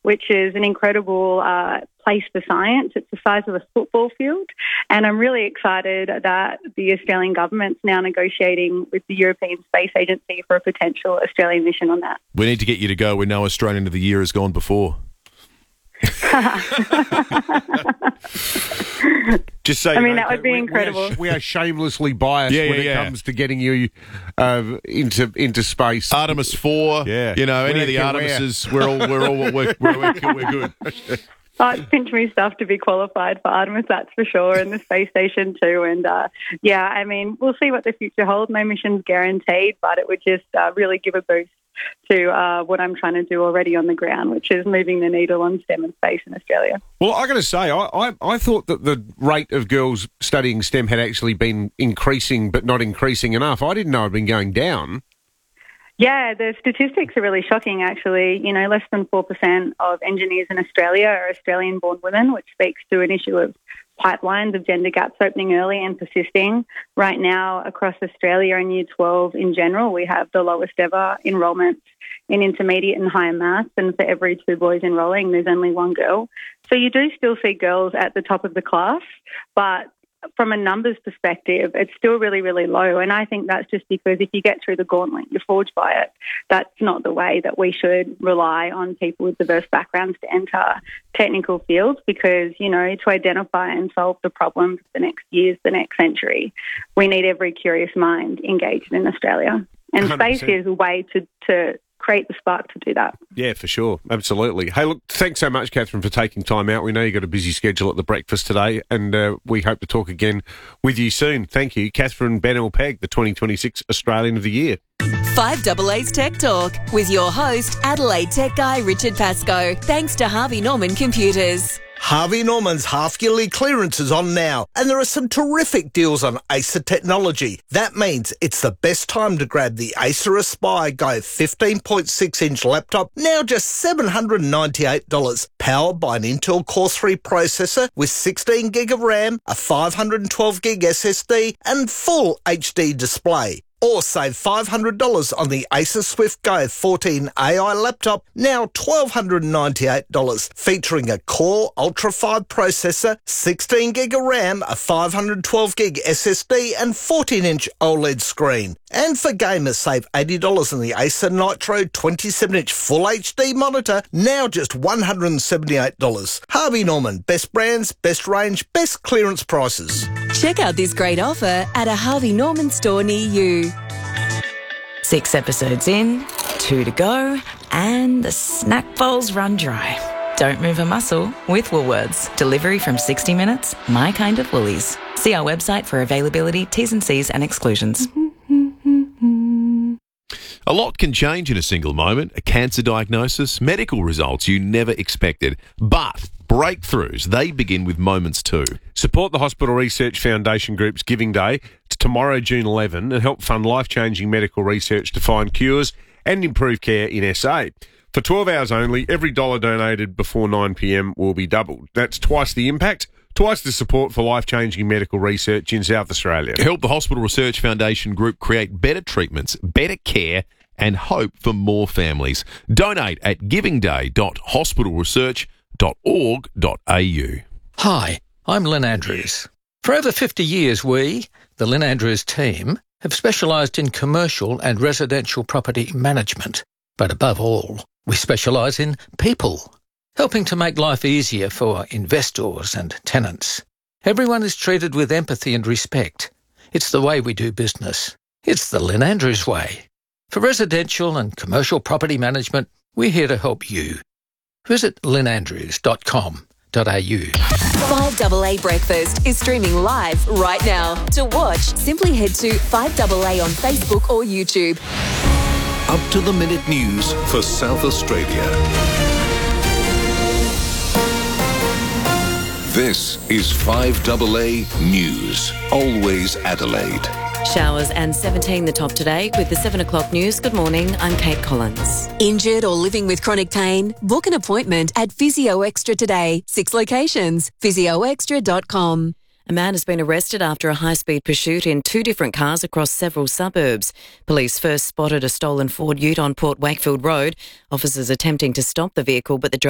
which is an incredible place for science. It's the size of a football field. And I'm really excited that the Australian government's now negotiating with the European Space Agency for a potential Australian mission on that. We need to get you to go when no Australian of the Year has gone before. Just say, that would be incredible. We are shamelessly biased when it comes to getting you into space. Artemis 4, any of the Artemises, we're good. It's pinch me stuff to be qualified for Artemis, that's for sure, and the space station too. And we'll see what the future holds. No mission's guaranteed, but it would just really give a boost to what I'm trying to do already on the ground, which is moving the needle on STEM and space in Australia. Well, I got to say, I thought that the rate of girls studying STEM had actually been increasing, but not increasing enough. I didn't know it had been going down. Yeah, the statistics are really shocking, actually. Less than 4% of engineers in Australia are Australian-born women, which speaks to an issue of pipelines of gender gaps opening early and persisting. Right now, across Australia and Year 12 in general, we have the lowest ever enrolment in intermediate and higher maths, and for every 2 boys enrolling, there's only 1 girl. So you do still see girls at the top of the class, but from a numbers perspective, it's still really, really low. And I think that's just because if you get through the gauntlet, you're forged by it. That's not the way that we should rely on people with diverse backgrounds to enter technical fields because, to identify and solve the problems of the next years, the next century, we need every curious mind engaged in Australia. And 100%. Space is a way to create the spark to do that. Yeah, for sure. Absolutely. Hey, look, thanks so much, Catherine, for taking time out. We know you've got a busy schedule at the breakfast today, and we hope to talk again with you soon. Thank you. Catherine Bennell-Pegg, the 2026 Australian of the Year. 5AA's Tech Talk with your host, Adelaide Tech Guy Richard Pascoe. Thanks to Harvey Norman Computers. Harvey Norman's half-yearly clearance is on now, and there are some terrific deals on Acer technology. That means it's the best time to grab the Acer Aspire Go 15.6-inch laptop, now just $798, powered by an Intel Core 3 processor with 16 gig of RAM, a 512 gig SSD, and full HD display. Or save $500 on the Acer Swift Go 14 AI laptop, now $1,298, featuring a Core Ultra 5 processor, 16 gig of RAM, a 512 gig SSD and 14-inch OLED screen. And for gamers, save $80 on the Acer Nitro 27-inch Full HD monitor, now just $178. Harvey Norman, best brands, best range, best clearance prices. Check out this great offer at a Harvey Norman store near you. 6 episodes in, 2 to go, and the snack bowls run dry. Don't move a muscle with Woolworths. Delivery from 60 minutes, my kind of Woolies. See our website for availability, T's and C's and exclusions. A lot can change in a single moment. A cancer diagnosis, medical results you never expected. But breakthroughs, they begin with moments too. Support the Hospital Research Foundation Group's Giving Day. It's tomorrow, June 11, and help fund life-changing medical research to find cures and improve care in SA. For 12 hours only, every dollar donated before 9 p.m. will be doubled. That's twice the impact, twice the support for life-changing medical research in South Australia. Help the Hospital Research Foundation Group create better treatments, better care and hope for more families. Donate at givingday.hospitalresearch.org.au. Hi, I'm Lynn Andrews. For over 50 years, we, the Lynn Andrews team, have specialised in commercial and residential property management. But above all, we specialise in people, helping to make life easier for investors and tenants. Everyone is treated with empathy and respect. It's the way we do business. It's the Lynn Andrews way. For residential and commercial property management, we're here to help you. Visit lynnandrews.com.au. 5AA Breakfast is streaming live right now. To watch, simply head to 5AA on Facebook or YouTube. Up-to-the-minute news for South Australia. This is 5AA News. Always Adelaide. Showers and 17 the top today with the 7 o'clock news. Good morning, I'm Kate Collins. Injured or living with chronic pain? Book an appointment at Physio Extra today. 6 locations. physioextra.com. A man has been arrested after a high-speed pursuit in 2 different cars across several suburbs. Police first spotted a stolen Ford Ute on Port Wakefield Road. Officers attempting to stop the vehicle, but the driver